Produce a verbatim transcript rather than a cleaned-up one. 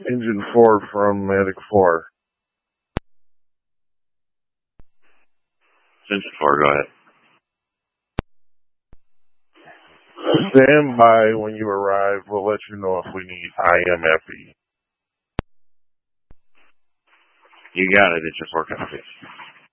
Engine four from Medic four. Engine four, go ahead. Stand by when you arrive. We'll let you know if we need I M F E. You got it. It's your four copies.